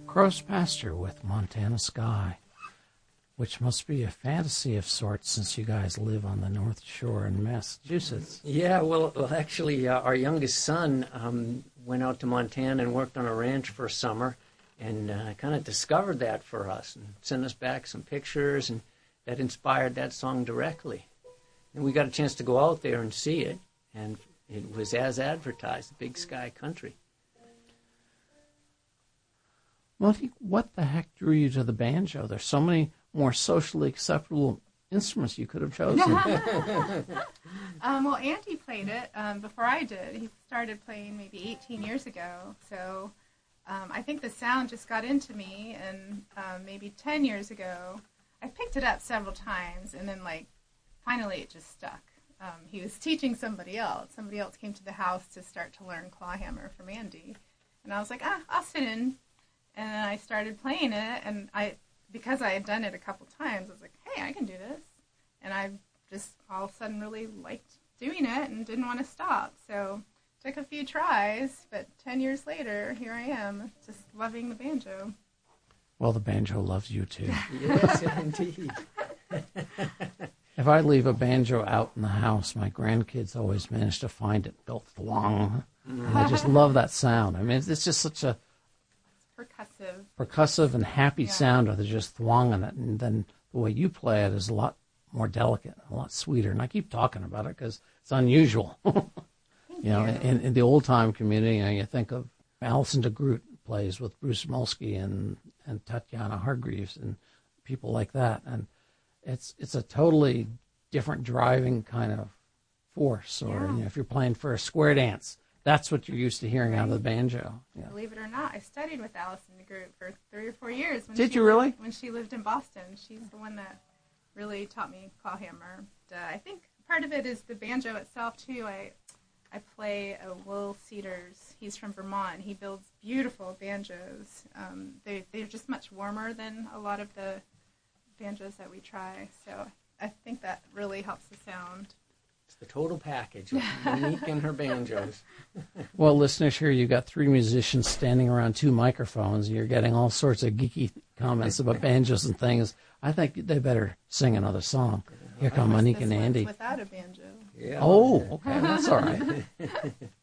Crow's Pasture with Montana Sky, which must be a fantasy of sorts since you guys live on the North Shore in Massachusetts. Yeah, well actually, our youngest son went out to Montana and worked on a ranch for a summer and kind of discovered that for us and sent us back some pictures, and that inspired that song directly. And we got a chance to go out there and see it, and it was as advertised, Big Sky Country. Monique, what the heck drew you to the banjo? There's so many more socially acceptable instruments you could have chosen. Well, Andy played it before I did. He started playing maybe 18 years ago. So I think the sound just got into me, and maybe 10 years ago, I picked it up several times, and then, finally it just stuck. He was teaching somebody else. Somebody else came to the house to start to learn clawhammer from Andy. And I was like, I'll sit in. And then I started playing it, and because I had done it a couple times, I was like, hey, I can do this. And I just all of a sudden really liked doing it and didn't want to stop. So it took a few tries, but 10 years later, here I am, just loving the banjo. Well, the banjo loves you, too. Yes, indeed. If I leave a banjo out in the house, my grandkids always manage to find it, go thwong. And I just love that sound. I mean, it's just such a percussive and happy sound with just thwong on it. And then the way you play it is a lot more delicate, a lot sweeter. And I keep talking about it because it's unusual. In the old-time community, you think of Alison DeGroot plays with Bruce Molsky and Tatiana Hargreaves and people like that. And it's a totally different driving kind of force. Or if you're playing for a square dance, that's what you're used to hearing out of the banjo. Yeah. Believe it or not, I studied with Alison DeGroot for 3 or 4 years. Did you really? When she lived in Boston. She's the one that really taught me clawhammer. I think part of it is the banjo itself, too. I play Will Cedars. He's from Vermont. He builds beautiful banjos. They're just much warmer than a lot of the banjos that we try. So I think that really helps the sound. It's the total package, Monique and her banjos. Well, listeners, here you've got 3 musicians standing around 2 microphones. You're getting all sorts of geeky comments about banjos and things. I think they better sing another song. Here come Monique and Andy. Without a banjo. Yeah. Oh, okay, that's all right.